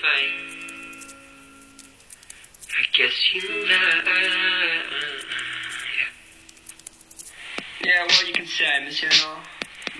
fight. I guess you lied. Yeah, what you can say, Monsieur.